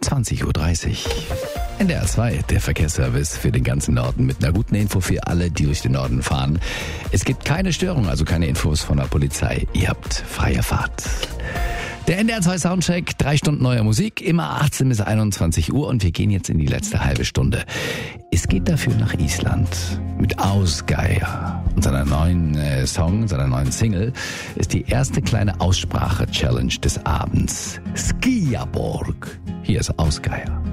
20:30 Uhr. NDR 2, der Verkehrsservice für den ganzen Norden mit einer guten Info für alle, die durch den Norden fahren. Es gibt keine Störung, also keine Infos von der Polizei. Ihr habt freie Fahrt. Der NDR 2 Soundcheck, 3 Stunden neuer Musik, immer 18 bis 21 Uhr und wir gehen jetzt in die letzte halbe Stunde. Es geht dafür nach Island mit Ausgeier. Und seiner neuen Song, seiner neuen Single ist die erste kleine Aussprache-Challenge des Abends. Skiaborg. Hier ist Ausgeier.